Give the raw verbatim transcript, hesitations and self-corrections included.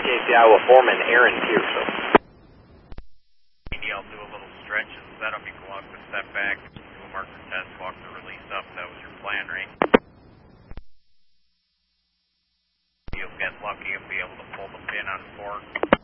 K C Iowa Foreman Aaron Pearson. I'll do a little stretch and setup. You go out to step back, do a marker test, walk the release up. That was your plan, right? You'll get lucky and be able to pull the pin on four.